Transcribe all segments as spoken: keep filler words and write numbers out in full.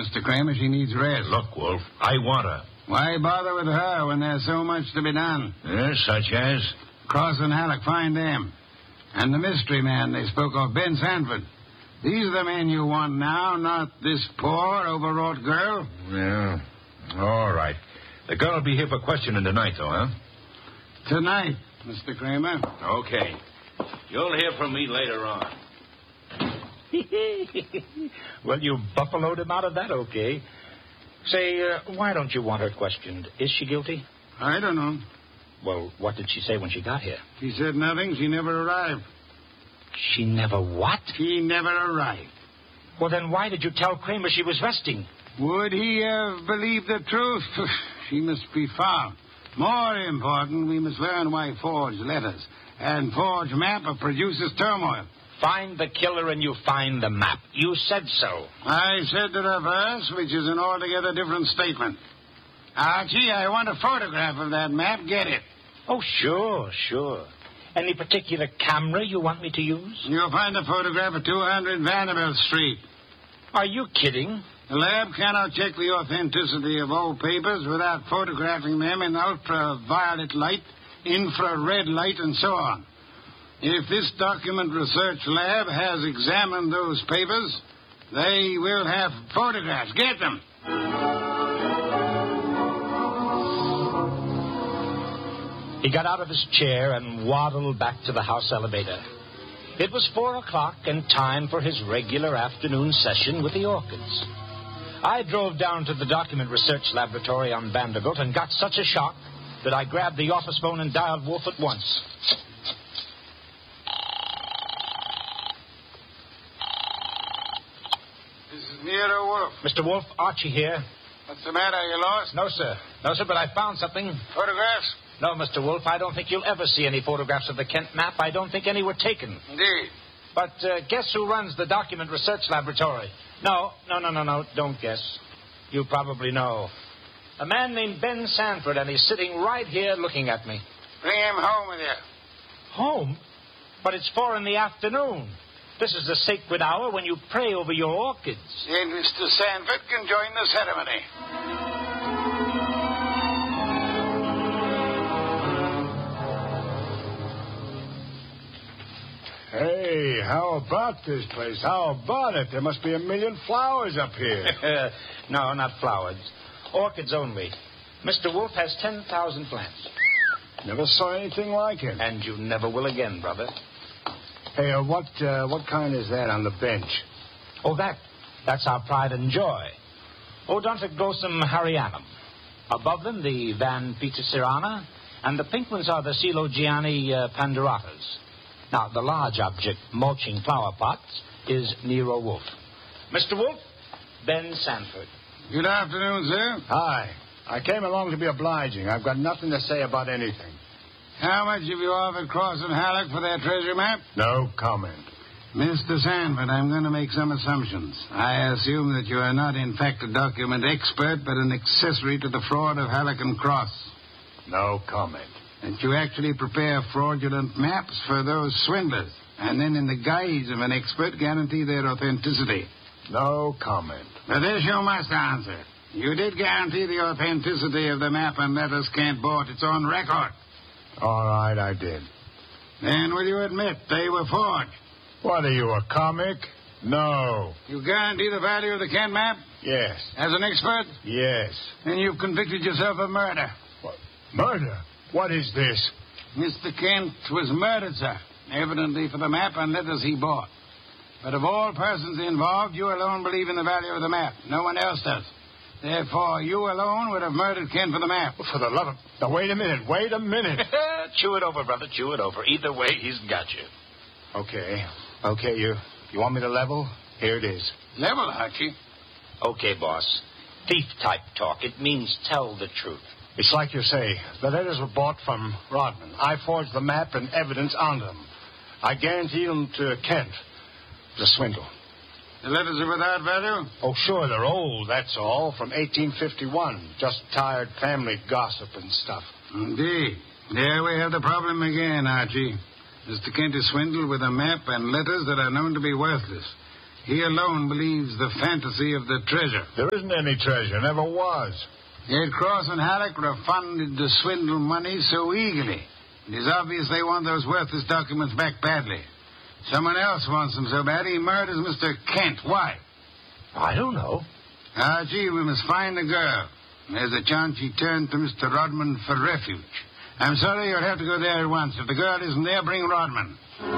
Mister Kramer. She needs rest. Look, Wolf, I want her. Why bother with her when there's so much to be done? Yes, such as? Cross and Halleck, find them. And the mystery man they spoke of, Ben Sanford. These are the men you want now, not this poor, overwrought girl. Yeah. All right. The girl will be here for questioning tonight, though, huh? Tonight, Mister Kramer. Okay. You'll hear from me later on. Well, you buffaloed him out of that, okay. Say, uh, why don't you want her questioned? Is she guilty? I don't know. Well, what did she say when she got here? She said nothing. She never arrived. She never what? She never arrived. Well, then why did you tell Kramer she was resting? Would he have believed the truth? She must be found. More important, we must learn why forged letters and forged map produces turmoil. Find the killer and you find the map. You said so. I said the reverse, which is an altogether different statement. Archie, I want a photograph of that map. Get it. Oh, sure, sure. Any particular camera you want me to use? You'll find a photograph of two hundred Vanderbilt Street. Are you kidding? The lab cannot check the authenticity of old papers without photographing them in ultraviolet light, infrared light, and so on. If this document research lab has examined those papers, they will have photographs. Get them. He got out of his chair and waddled back to the house elevator. It was four o'clock and time for his regular afternoon session with the Orchids. I drove down to the document research laboratory on Vanderbilt and got such a shock that I grabbed the office phone and dialed Wolf at once. This is Nero Wolf. Mister Wolf, Archie here. What's the matter? You lost? No, sir. No, sir, but I found something. Photographs? No, Mister Wolf, I don't think you'll ever see any photographs of the Kent map. I don't think any were taken. Indeed. But uh, guess who runs the document research laboratory? No, no, no, no, no. Don't guess. You probably know. A man named Ben Sanford, and he's sitting right here looking at me. Bring him home with you. Home? But it's four in the afternoon. This is the sacred hour when you pray over your orchids. And Mister Sanford can join the ceremony. Hey, how about this place? How about it? There must be a million flowers up here. No, not flowers. Orchids only. Mister Wolf has ten thousand plants. Never saw anything like it. And you never will again, brother. Hey, uh, what uh, what kind is that on the bench? Oh, that. That's our pride and joy. Odontoglossum harryanum. Above them, the Van Petersirana, and the pink ones are the Coelogiani uh, panduratas. Now, the large object, mulching flower pots, is Nero Wolf. Mister Wolf, Ben Sanford. Good afternoon, sir. Hi. I came along to be obliging. I've got nothing to say about anything. How much have you offered Cross and Halleck for their treasure map? No comment. Mister Sanford, I'm going to make some assumptions. I assume that you are not, in fact, a document expert, but an accessory to the fraud of Halleck and Cross. No comment. That you actually prepare fraudulent maps for those swindlers, and then in the guise of an expert guarantee their authenticity. No comment. But this you must answer. You did guarantee the authenticity of the map and letters Kent bought. It's on record. All right, I did. Then will you admit they were forged? What are you, a comic? No. You guarantee the value of the Kent map? Yes. As an expert? Yes. Then you've convicted yourself of murder. What? Murder? What is this? Mister Kent was murdered, sir, evidently for the map and letters he bought. But of all persons involved, you alone believe in the value of the map. No one else does. Therefore, you alone would have murdered Kent for the map. For the love of... Now, wait a minute. Wait a minute. Chew it over, brother. Chew it over. Either way, he's got you. Okay. Okay, you, you want me to level? Here it is. Level, Archie. Okay, boss. Thief-type talk. It means tell the truth. It's like you say. The letters were bought from Rodman. I forged the map and evidence on them. I guaranteed them to Kent. It was a swindle. The letters are without value? Oh, sure, they're old, that's all, from eighteen fifty-one. Just tired family gossip and stuff. Indeed. There we have the problem again, Archie. Mister Kent is swindled with a map and letters that are known to be worthless. He alone believes the fantasy of the treasure. There isn't any treasure. Never was. Yet Cross and Halleck refunded the swindle money so eagerly. It is obvious they want those worthless documents back badly. Someone else wants them so bad he murders Mister Kent. Why? I don't know. Archie, we must find the girl. There's a chance she turned to Mister Rodman for refuge. I'm sorry, you'll have to go there at once. If the girl isn't there, bring Rodman.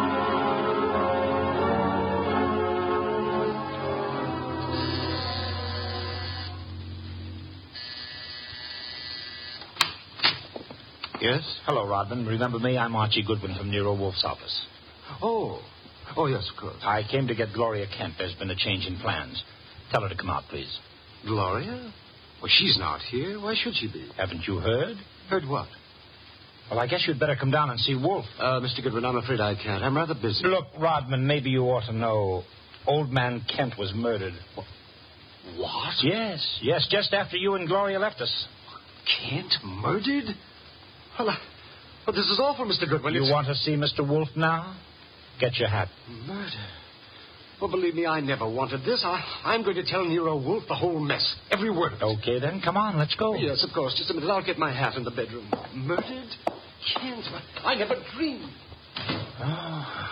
Yes? Hello, Rodman. Remember me? I'm Archie Goodwin from Nero Wolfe's office. Oh. Oh, yes, of course. I came to get Gloria Kent. There's been a change in plans. Tell her to come out, please. Gloria? Well, she's not here. Why should she be? Haven't you heard? Heard what? Well, I guess you'd better come down and see Wolfe. Uh, Mister Goodwin, I'm afraid I can't. I'm rather busy. Look, Rodman, maybe you ought to know. Old man Kent was murdered. What? Yes, yes, just after you and Gloria left us. Kent murdered? Well, I, well this is awful, Mister Goodwin. You It's... want to see Mister Wolfe now? Get your hat. Murder? Well, believe me, I never wanted this. I, I'm going to tell Nero Wolfe the whole mess. Every word of it. Okay, then. Come on, let's go. Yes, of course. Just a minute. I'll get my hat in the bedroom. Murdered? Kent? I never dreamed. Oh.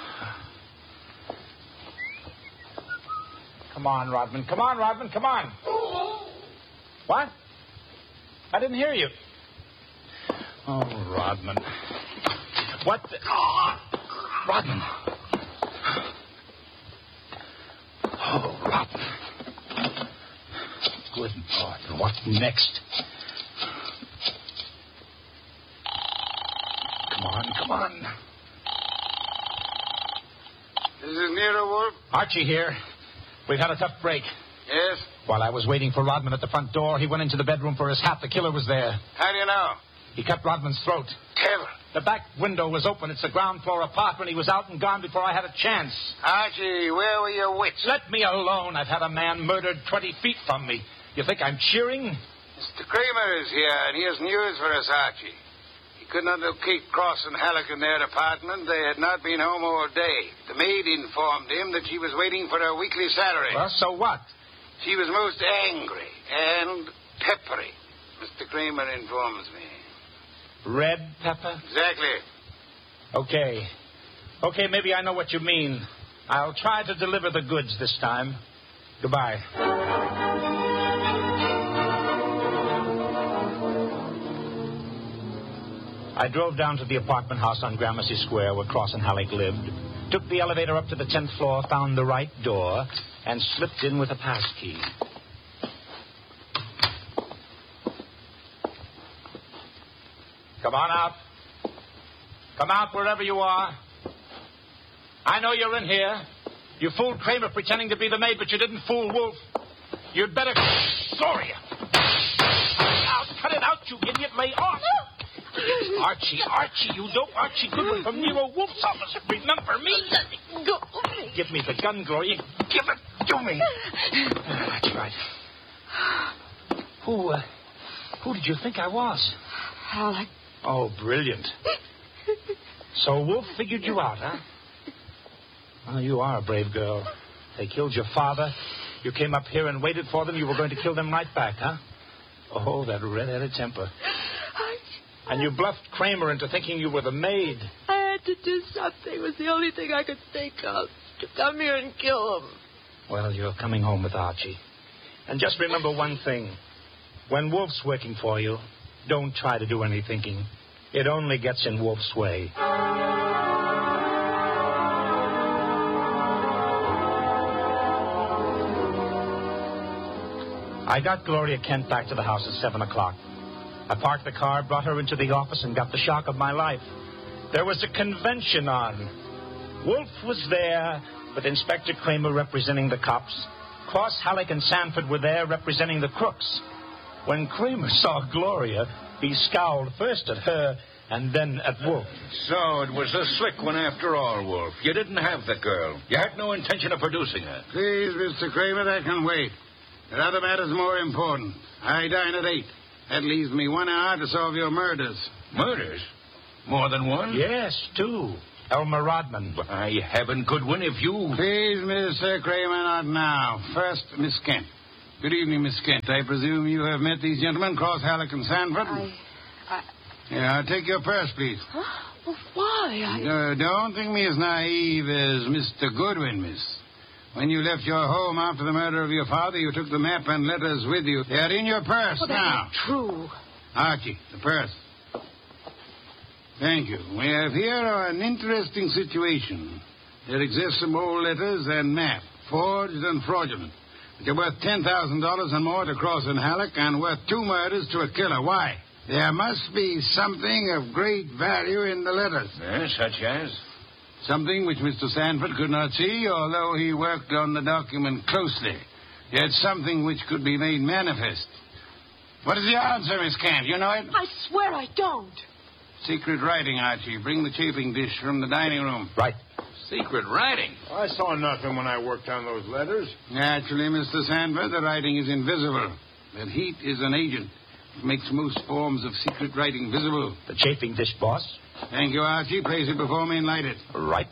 Come on, Rodman. Come on, Rodman. Come on. What? I didn't hear you. Oh, Rodman. What the... Oh, Rodman. Oh, Rodman. Good Lord. What next? Come on, come on. This is Nero Wolfe. Archie here. We've had a tough break. Yes? While I was waiting for Rodman at the front door, he went into the bedroom for his hat. The killer was there. How do you know? He cut Rodman's throat. Kevin. The back window was open. It's a ground floor apartment. He was out and gone before I had a chance. Archie, where were your wits? Let me alone. I've had a man murdered twenty feet from me. You think I'm cheering? Mister Kramer is here, and he has news for us, Archie. He could not locate Cross and Halleck in their apartment. They had not been home all day. The maid informed him that she was waiting for her weekly salary. Well, so what? She was most angry and peppery, Mister Kramer informs me. Red pepper? Exactly. Okay. Okay, maybe I know what you mean. I'll try to deliver the goods this time. Goodbye. I drove down to the apartment house on Gramercy Square where Cross and Halleck lived, took the elevator up to the tenth floor, found the right door, and slipped in with a pass key. Come on out. Come out wherever you are. I know you're in here. You fooled Kramer pretending to be the maid, but you didn't fool Wolfe. You'd better... Gloria! Cut it out. Cut it out, you idiot. Lay off. Archie, Archie, you don't... Archie Goodwin from Nero Wolfe's office. Remember me? Let me go. Give me the gun, Gloria. Give it to me. That's right. Who, uh, who did you think I was? Halleck. Oh, brilliant. So Wolfe figured you out, huh? Well, you are a brave girl. They killed your father. You came up here and waited for them. You were going to kill them right back, huh? Oh, that red-headed temper. I... And you bluffed Kramer into thinking you were the maid. I had to do something. It was the only thing I could think of. To come here and kill him. Well, you're coming home with Archie. And just remember one thing. When Wolfe's working for you, don't try to do any thinking. It only gets in Wolfe's way. I got Gloria Kent back to the house at seven o'clock. I parked the car, brought her into the office, and got the shock of my life. There was a convention on. Wolfe was there, with Inspector Kramer representing the cops. Cross, Halleck, and Sanford were there representing the crooks. When Kramer saw Gloria, he scowled first at her and then at Wolfe. So it was a slick one after all, Wolfe. You didn't have the girl. You had no intention of producing her. Please, Mister Kramer, that can wait. There are other matters more important. I dine at eight. That leaves me one hour to solve your murders. Murders? More than one? Yes, two. Elmer Rodman. By heaven, Goodwin, if you... Please, Mister Kramer, not now. First, Miss Kent. Good evening, Miss Kent. I presume you have met these gentlemen, Cross, Halleck, and Sanford? I... I... Yeah, take your purse, please. Huh? Well, why? I... Uh, don't think me as naive as Mister Goodwin, miss. When you left your home after the murder of your father, you took the map and letters with you. They're in your purse well, now. that's not true. Archie, the purse. Thank you. We have here an interesting situation. There exist some old letters and map, forged and fraudulent. They're worth ten thousand dollars and more to Cross and Halleck and worth two murders to a killer. Why? There must be something of great value in the letters. Yeah, such as? Something which Mister Sanford could not see, although he worked on the document closely. Yet something which could be made manifest. What is the answer, Miss Kent? You know it? I swear I don't. Secret writing, Archie. Bring the chafing dish from the dining room. Right. Secret writing? I saw nothing when I worked on those letters. Naturally, Mister Sanford, the writing is invisible. But heat is an agent. It makes most forms of secret writing visible. The chafing dish, boss. Thank you, Archie. Place it before me and light it. Right.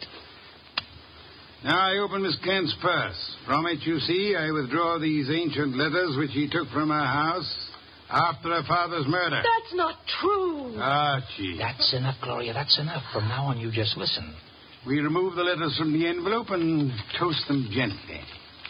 Now I open Miss Kent's purse. From it, you see, I withdraw these ancient letters which he took from her house after her father's murder. That's not true. Archie. That's enough, Gloria. That's enough. From now on, you just listen. We remove the letters from the envelope and toast them gently.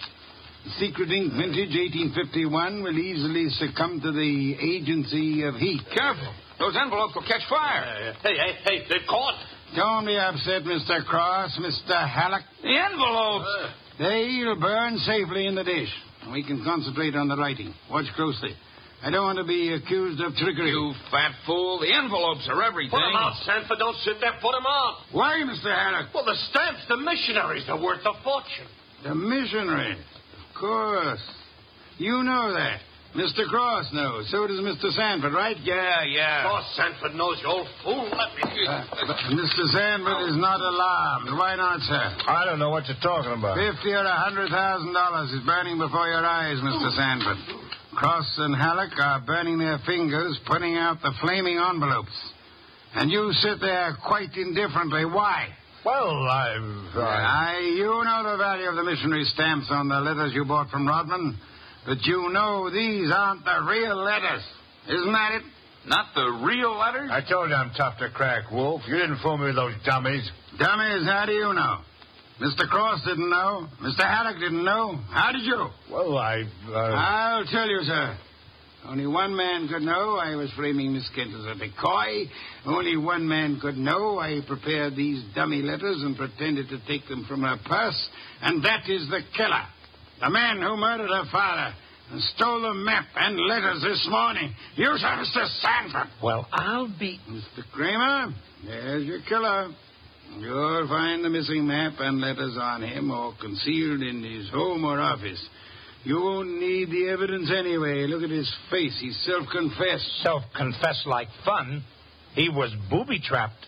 The secret ink vintage eighteen fifty-one will easily succumb to the agency of heat. Careful. Those envelopes will catch fire. Uh, hey, hey, hey, they've caught. Don't be upset, Mister Cross, Mister Halleck. The envelopes! Uh, They'll burn safely in the dish. We can concentrate on the writing. Watch closely. I don't want to be accused of trickery. You fat fool. The envelopes are everything. put them out, Sanford. Don't sit there. Put them out. Why, Mister Halleck? Well, the stamps, the missionaries, they're worth a fortune. The missionary. Of course. You know that. Mister Cross knows. So does Mister Sanford, right? Yeah, yeah. Oh, Sanford knows, you old fool. Let me... Uh, Mister Sanford is not alarmed. Why not, sir? I don't know what you're talking about. Fifty or a hundred thousand dollars is burning before your eyes, Mister Sanford. Cross and Halleck are burning their fingers, putting out the flaming envelopes. And you sit there quite indifferently. Why? Well, I've... Uh... I, you know the value of the missionary stamps on the letters you bought from Rodman. But you know these aren't the real letters. Isn't that it? Not the real letters? I told you I'm tough to crack, Wolf. You didn't fool me with those dummies. Dummies, how do you know? Mister Cross didn't know. Mister Halleck didn't know. How did you? Well, I... Uh... I'll tell you, sir. Only one man could know I was framing Miss Kent as a decoy. Only one man could know I prepared these dummy letters and pretended to take them from her purse. And that is the killer. The man who murdered her father and stole the map and letters this morning. You, sir, Mister Sanford. Well, I'll be... Mister Kramer, there's your killer. You'll find the missing map and letters on him or concealed in his home or office. You won't need the evidence anyway. Look at his face. He's self-confessed. Self-confessed like fun. He was booby-trapped.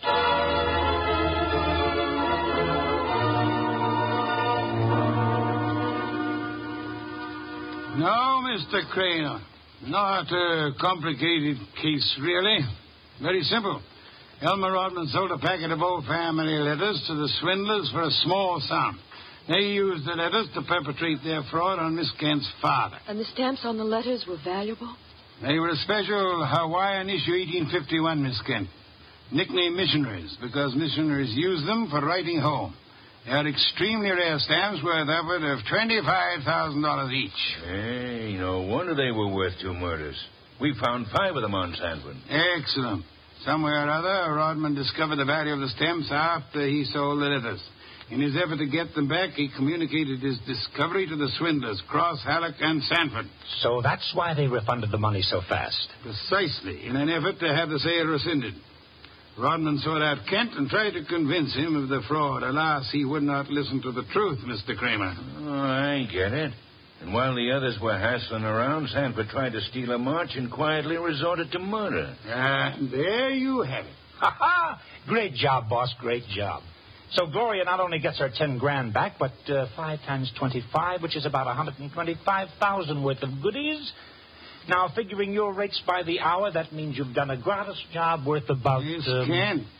No, Mister Kramer. Not a complicated case, really. Very simple. Elmer Rodman sold a packet of old family letters to the swindlers for a small sum. They used the letters to perpetrate their fraud on Miss Kent's father. And the stamps on the letters were valuable? They were a special Hawaiian issue eighteen fifty-one, Miss Kent. Nicknamed missionaries, because missionaries used them for writing home. They are extremely rare stamps worth upward of twenty-five thousand dollars each. Hey, no wonder they were worth two murders. We found five of them on Sanford. Excellent. Somewhere or other, Rodman discovered the value of the stamps after he sold the letters. In his effort to get them back, he communicated his discovery to the swindlers, Cross, Halleck, and Sanford. So that's why they refunded the money so fast. Precisely, in an effort to have the sale rescinded. Rodman sought out Kent and tried to convince him of the fraud. Alas, he would not listen to the truth, Mister Kramer. Oh, I get it. And while the others were hassling around, Sanford tried to steal a march and quietly resorted to murder. Ah, there you have it. Ha ha! Great job, boss. Great job. So Gloria not only gets her ten grand back, but uh, five times twenty-five, which is about one hundred twenty-five thousand worth of goodies. Now, figuring your rates by the hour, that means you've done a gratis job worth about... Yes, um... Kent.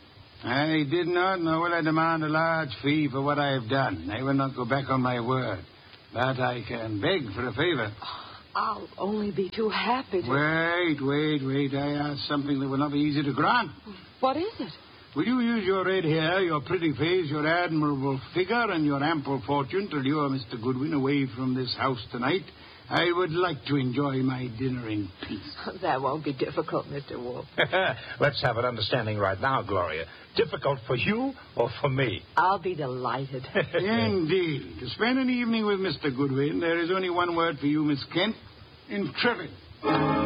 I did not, nor will I demand a large fee for what I have done. I will not go back on my word. But I can beg for a favor. I'll only be too happy to... Wait, wait, wait. I ask something that will not be easy to grant. What is it? Will you use your red hair, your pretty face, your admirable figure, and your ample fortune to lure Mister Goodwin away from this house tonight? I would like to enjoy my dinner in peace. That won't be difficult, Mister Wolf. Let's have an understanding right now, Gloria. Difficult for you or for me? I'll be delighted. Indeed. To spend an evening with Mister Goodwin, there is only one word for you, Miss Kent. Intrepid.